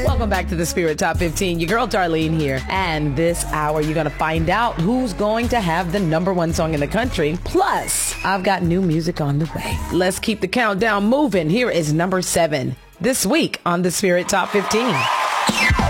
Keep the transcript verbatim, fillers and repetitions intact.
Welcome back to the Spirit Top fifteen. Your girl Darlene here. And this hour, you're going to find out who's going to have the number one song in the country. Plus, I've got new music on the way. Let's keep the countdown moving. Here is number seven this week on the Spirit Top fifteen.